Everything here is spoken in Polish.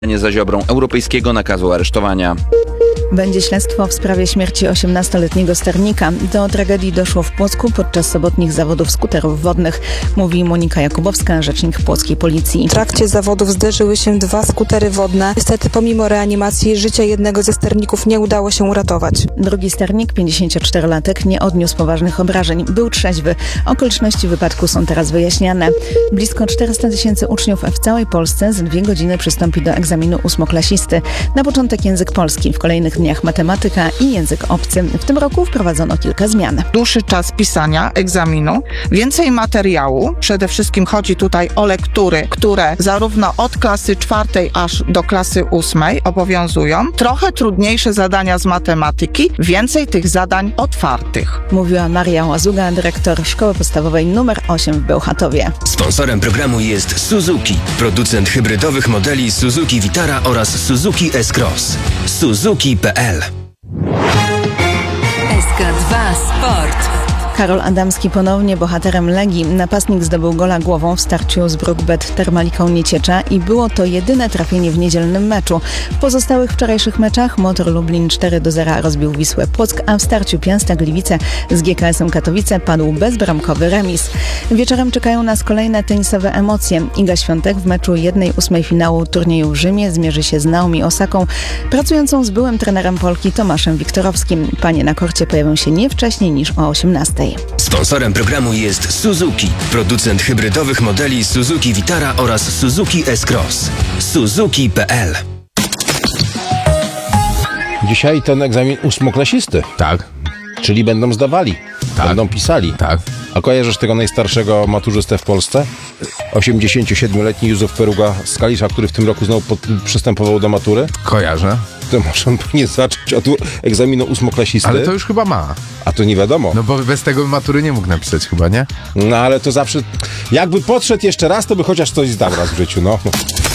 Nie za Ziobrą europejskiego nakazu aresztowania. Będzie śledztwo w sprawie śmierci 18-letniego sternika. Do tragedii doszło w Płocku podczas sobotnich zawodów skuterów wodnych, mówi Monika Jakubowska, rzecznik płockiej policji. W trakcie zawodów zderzyły się dwa skutery wodne. Niestety pomimo reanimacji życia jednego ze sterników nie udało się uratować. Drugi sternik, 54-latek, nie odniósł poważnych obrażeń. Był trzeźwy. Okoliczności wypadku są teraz wyjaśniane. Blisko 400 000 uczniów w całej Polsce za 2 godziny przystąpi do egzaminu ósmoklasisty. Na początek język polski, w kolejnych dniach matematyka i język obcy. W tym roku wprowadzono kilka zmian. Dłuższy czas pisania egzaminu, więcej materiału. Przede wszystkim chodzi tutaj o lektury, które zarówno od klasy 4 aż do klasy 8 obowiązują. Trochę trudniejsze zadania z matematyki, więcej tych zadań otwartych. Mówiła Maria Łazuga, dyrektor Szkoły Podstawowej nr 8 w Bełchatowie. Sponsorem programu jest Suzuki, producent hybrydowych modeli Suzuki Vitara oraz Suzuki S-Cross. Suzuki.pl. SK2 Sport. Karol Adamski ponownie bohaterem Legii. Napastnik zdobył gola głową w starciu z Brookbet Termaliką Nieciecza i było to jedyne trafienie w niedzielnym meczu. W pozostałych wczorajszych meczach Motor Lublin 4-0 rozbił Wisłę Płock, a w starciu Piasta Gliwice z GKS-em Katowice padł bezbramkowy remis. Wieczorem czekają nas kolejne tenisowe emocje. Iga Świątek w meczu 1/8 finału turnieju w Rzymie zmierzy się z Naomi Osaką, pracującą z byłym trenerem Polki Tomaszem Wiktorowskim. Panie na korcie pojawią się nie wcześniej niż o 18:00. Sponsorem programu jest Suzuki, producent hybrydowych modeli Suzuki Vitara oraz Suzuki S-Cross. Suzuki.pl. Dzisiaj ten egzamin ósmoklasisty. Tak. Czyli będą zdawali. Tak. Będą pisali. Tak. A kojarzysz tego najstarszego maturzystę w Polsce? 87-letni Józef Peruga z Kalisza, który w tym roku znowu przystępował do matury? Kojarzę. To może on powinien zacząć od egzaminu ósmoklasisty. Ale to już chyba ma. A to nie wiadomo. No bo bez tego matury nie mógł napisać chyba, nie? No ale to zawsze... Jakby podszedł jeszcze raz, to by chociaż coś zdał raz w życiu, no.